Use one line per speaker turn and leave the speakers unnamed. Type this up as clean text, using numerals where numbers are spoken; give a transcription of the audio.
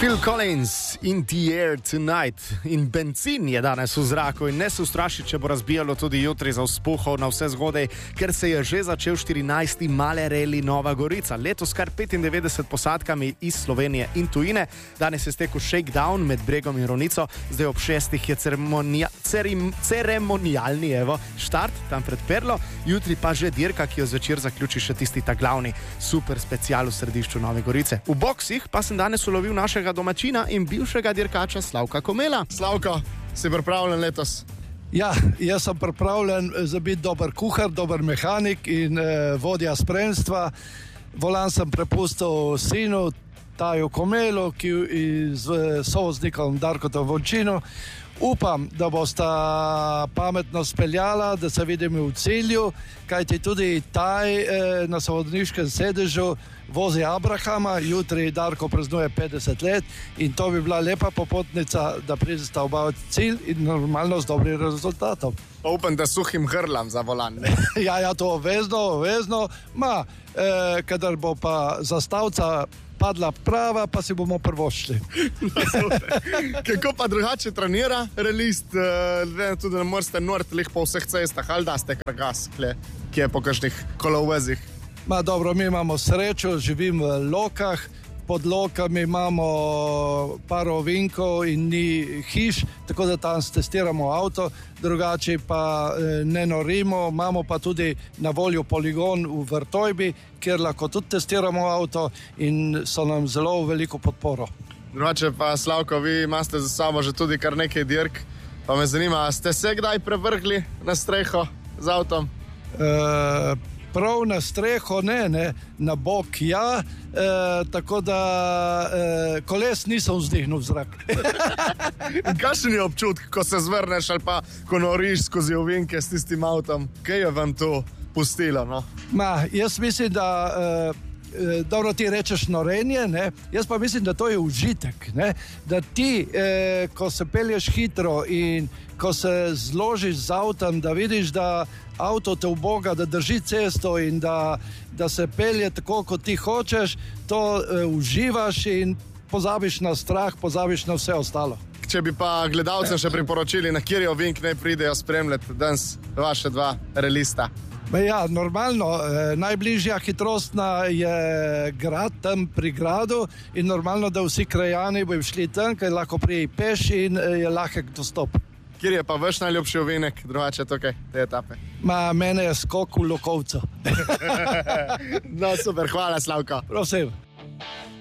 Phil Collins, In the Air Tonight. In bencin je danes v zraku in ne se ustraši, če bo razbijalo tudi jutri za vzpuhov na vse zgodaj, ker se je že začel 14. Male Rally Nova Gorica. Letos kar 95 posadkami iz Slovenije in tujine. Danes je stekel shakedown med Bregom in Rovnico, zdaj ob 6. je ceremonialni štart tam pred Perlo, jutri pa že dirka, ki jo zvečer zaključi še tisti ta glavni super special v središču Nove Gorice. V boksih pa sem danes ulovil našega domačina in bivšega dirkača Slavka Komela.
Slavko, si pripravljen letos?
Ja, jaz sem pripravljen za biti dober kuhar, dober mehanik in vodja spremstva. Volan sem prepustil sinu Taju Komelu, ki z sovoznikom Darkom Vončino. Upam, da bosta pametno speljala, da se vidimo v cilju, kajti tudi Taj na sovozniškem sedežu vozi Abrahama, jutri Darko praznuje 50 let in to bi bila lepa popotnica, da pridesta oba v cilj in normalno z dobrim rezultatom.
Upam, da suhim grlam za volan.
Ja, to vezno. Kadar bo pa zastavca padla prava, pa si bomo prvošli.
Kako pa drugače trenira relist, tudi ne morate noriti lih po vseh cestah, ali da ste kragas, ki je po kakšnih kolovezih?
Dobro, mi imamo srečo, živim v Lokah, pod Lokami imamo par ovinkov in ni hiš, tako da tam testiramo avto, drugače pa ne norimo, imamo pa tudi na voljo poligon v Vrtojbi, kjer lahko tudi testiramo avto in so nam zelo veliko podporo.
Drugače pa, Slavko, vi imate za sabo že tudi kar nekaj dirk, pa me zanima, ste se kdaj prevrgli na streho z avtom?
Prav na streho ne, na bok ja, tako da koles nisem vzdihnil v zrak.
In kakšen je občutek, ko se zvrneš ali pa ko noriš skozi ovinke s tistim avtom? Kaj je vam to pustilo? No?
Jaz mislim, da dobro ti rečeš norenje, ne? Jaz pa mislim, da to je užitek, ne? Da ti, ko se pelješ hitro in ko se zložiš z avtom, da vidiš, da avto te uboga, da drži cesto in da se pelje tako, kot ti hočeš, to uživaš in pozabiš na strah, pozabiš na vse ostalo.
Če bi pa gledalcem še priporočili, na kjer ovink naj pridejo spremljati danes vaše dva relista?
Ja, normalno, najbližja hitrostna je grad tam pri gradu in normalno, da vsi krajani bi šli tam, kaj lahko prije peš in je lahek dostop.
Kjer je pa vaš najljubši ovinek, drugače tukaj, te etape?
Mene je skok v Lokovcu.
No, super, hvala, Slavko.
Prosim.